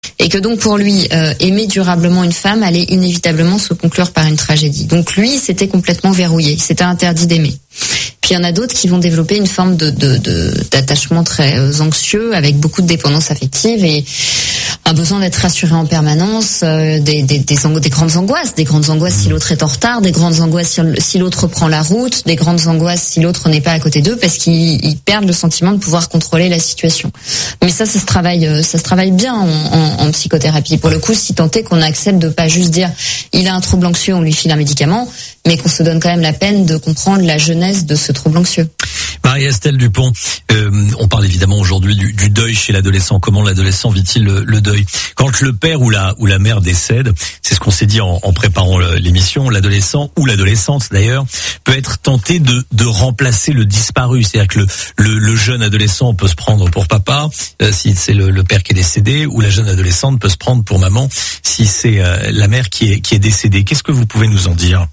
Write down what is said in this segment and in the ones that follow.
Et que donc pour lui, aimer durablement une femme allait inévitablement se conclure par une tragédie. Donc lui, c'était complètement verrouillé, c'était interdit d'aimer. Puis il y en a d'autres qui vont développer une forme d'attachement très anxieux, avec beaucoup de dépendance affective et un besoin d'être rassuré en permanence, des grandes angoisses si l'autre est en retard, des grandes angoisses si l'autre prend la route, des grandes angoisses si l'autre n'est pas à côté d'eux, parce qu'ils perdent le sentiment de pouvoir contrôler la situation. Mais ça se travaille bien en psychothérapie. Pour le coup, si tant est qu'on accepte de pas juste dire il a un trouble anxieux, on lui file un médicament, mais qu'on se donne quand même la peine de comprendre la genèse de ce trouble anxieux. Marie-Estelle Dupont, on parle évidemment aujourd'hui du deuil chez l'adolescent. Comment l'adolescent vit-il le deuil? Quand le père ou la mère décède, c'est ce qu'on s'est dit en préparant l'émission, l'adolescent ou l'adolescente d'ailleurs peut être tenté de remplacer le disparu. C'est-à-dire que le jeune adolescent peut se prendre pour papa si c'est le père qui est décédé, ou la jeune adolescente peut se prendre pour maman si c'est la mère qui est décédée. Qu'est-ce que vous pouvez nous en dire?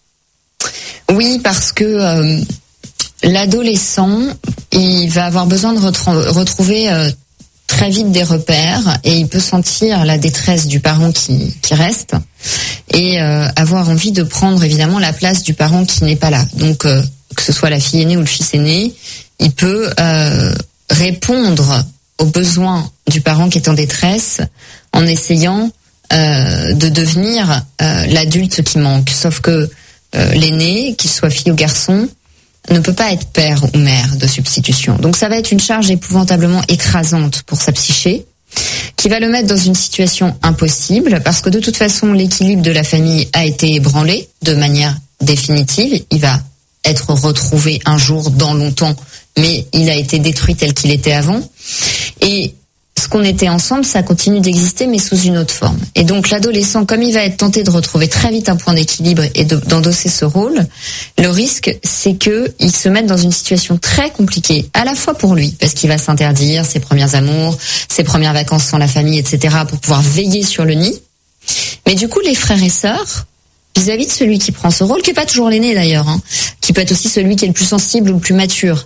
Oui, parce que l'adolescent, il va avoir besoin de retrouver très vite des repères, et il peut sentir la détresse du parent qui reste, et avoir envie de prendre évidemment la place du parent qui n'est pas là. Donc que ce soit la fille aînée ou le fils aîné, il peut répondre aux besoins du parent qui est en détresse en essayant de devenir l'adulte qui manque. Sauf que l'aîné, qu'il soit fille ou garçon, ne peut pas être père ou mère de substitution. Donc ça va être une charge épouvantablement écrasante pour sa psyché, qui va le mettre dans une situation impossible, parce que de toute façon l'équilibre de la famille a été ébranlé de manière définitive. Il va être retrouvé un jour dans longtemps, mais il a été détruit tel qu'il était avant. Et ce qu'on était ensemble, ça continue d'exister, mais sous une autre forme. Et donc l'adolescent, comme il va être tenté de retrouver très vite un point d'équilibre et d'endosser ce rôle, le risque, c'est que il se mette dans une situation très compliquée, à la fois pour lui, parce qu'il va s'interdire ses premiers amours, ses premières vacances sans la famille, etc., pour pouvoir veiller sur le nid. Mais du coup, les frères et sœurs, vis-à-vis de celui qui prend ce rôle, qui est pas toujours l'aîné d'ailleurs, qui peut être aussi celui qui est le plus sensible ou le plus mature,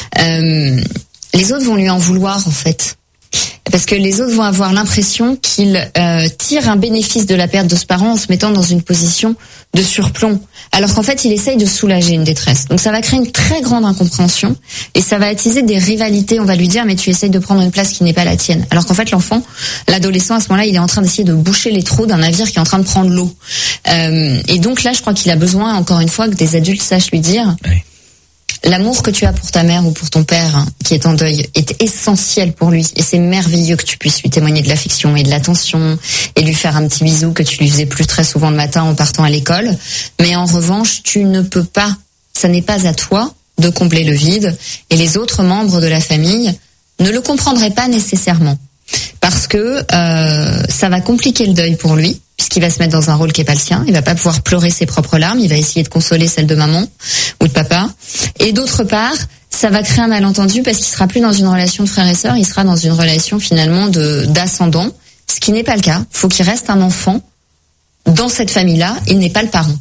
les autres vont lui en vouloir en fait. Parce que les autres vont avoir l'impression qu'il tire un bénéfice de la perte de ce parent en se mettant dans une position de surplomb. Alors qu'en fait, il essaye de soulager une détresse. Donc ça va créer une très grande incompréhension et ça va attiser des rivalités. On va lui dire, mais tu essayes de prendre une place qui n'est pas la tienne. Alors qu'en fait, l'enfant, l'adolescent, à ce moment-là, il est en train d'essayer de boucher les trous d'un navire qui est en train de prendre l'eau. Et donc là, je crois qu'il a besoin, encore une fois, que des adultes sachent lui dire... Oui. L'amour que tu as pour ta mère ou pour ton père qui est en deuil est essentiel pour lui, et c'est merveilleux que tu puisses lui témoigner de l'affection et de l'attention et lui faire un petit bisou que tu lui faisais plus très souvent le matin en partant à l'école. Mais en revanche, tu ne peux pas, ça n'est pas à toi de combler le vide, et les autres membres de la famille ne le comprendraient pas nécessairement, parce que ça va compliquer le deuil pour lui, puisqu'il va se mettre dans un rôle qui est pas le sien. Il va pas pouvoir pleurer ses propres larmes, il va essayer de consoler celles de maman ou de papa. Et d'autre part, ça va créer un malentendu, parce qu'il sera plus dans une relation de frère et sœur, il sera dans une relation finalement d'ascendant, ce qui n'est pas le cas. Faut qu'il reste un enfant dans cette famille-là, il n'est pas le parent.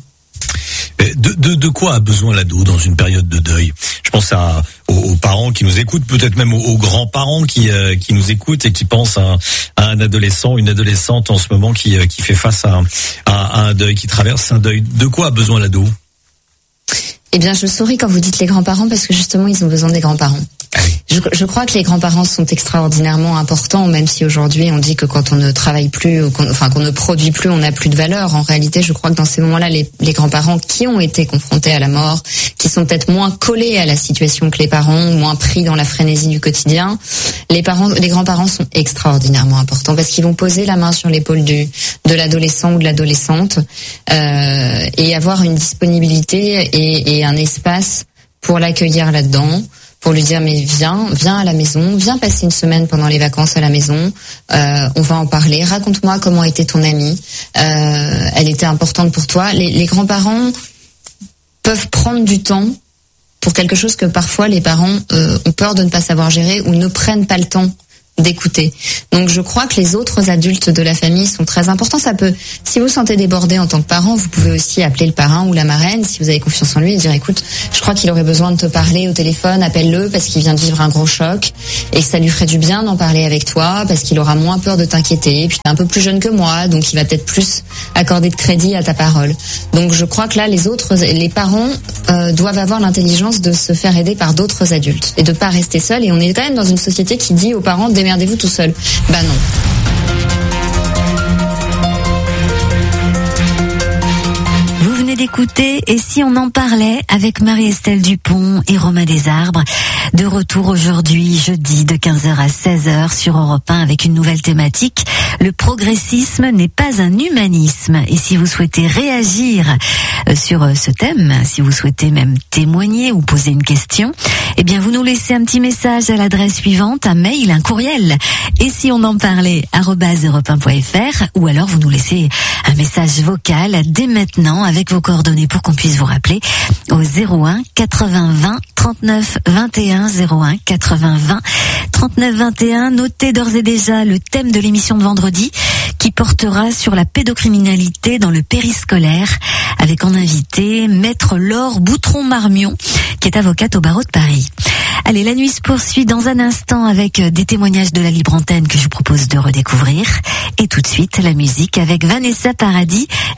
De quoi a besoin l'ado dans une période de deuil? Je pense aux parents qui nous écoutent, peut-être même aux grands-parents qui nous écoutent et qui pensent à un adolescent, une adolescente en ce moment qui fait face à un deuil, qui traverse un deuil. De quoi a besoin l'ado? Eh bien, je souris quand vous dites les grands-parents, parce que justement, ils ont besoin des grands-parents. Je crois que les grands-parents sont extraordinairement importants, même si aujourd'hui on dit que quand on ne travaille plus, ou qu'on ne produit plus, on n'a plus de valeur. En réalité, je crois que dans ces moments-là, les grands-parents qui ont été confrontés à la mort, qui sont peut-être moins collés à la situation que les parents, moins pris dans la frénésie du quotidien, les grands-parents sont extraordinairement importants, parce qu'ils vont poser la main sur l'épaule de l'adolescent ou de l'adolescente, et avoir une disponibilité et un espace pour l'accueillir là-dedans, pour lui dire, mais viens à la maison, viens passer une semaine pendant les vacances à la maison, on va en parler, raconte-moi comment était ton amie, elle était importante pour toi. Les grands-parents peuvent prendre du temps pour quelque chose que parfois les parents ont peur de ne pas savoir gérer, ou ne prennent pas le temps d'écouter. Donc je crois que les autres adultes de la famille sont très importants. Ça peut, si vous vous sentez débordé en tant que parent, vous pouvez aussi appeler le parrain ou la marraine si vous avez confiance en lui et dire écoute, je crois qu'il aurait besoin de te parler au téléphone, appelle-le parce qu'il vient de vivre un gros choc et ça lui ferait du bien d'en parler avec toi parce qu'il aura moins peur de t'inquiéter. Puis t'es un peu plus jeune que moi, donc il va peut-être plus accorder de crédit à ta parole. Donc je crois que là les parents doivent avoir l'intelligence de se faire aider par d'autres adultes et de pas rester seuls. Et on est quand même dans une société qui dit aux parents démerdez-vous tout seul. Bah non. D'écouter Et si on en parlait avec Marie-Estelle Dupont et Romain Desarbres. De retour aujourd'hui, jeudi, de 15h à 16h sur Europe 1 avec une nouvelle thématique. Le progressisme n'est pas un humanisme. Et si vous souhaitez réagir sur ce thème, si vous souhaitez même témoigner ou poser une question, eh bien vous nous laissez un petit message à l'adresse suivante, un mail, un courriel. Et si on en parlait @europe1.fr, ou alors vous nous laissez un message vocal dès maintenant avec vos coordonnées pour qu'on puisse vous rappeler au 01 80 20 39 21 01 80 20 39 21. Notez d'ores et déjà le thème de l'émission de vendredi qui portera sur la pédocriminalité dans le périscolaire avec en invité Maître Laure Boutron-Marmion qui est avocate au barreau de Paris. Allez, la nuit se poursuit dans un instant avec des témoignages de la libre antenne que je vous propose de redécouvrir. Et tout de suite, la musique avec Vanessa Paradis.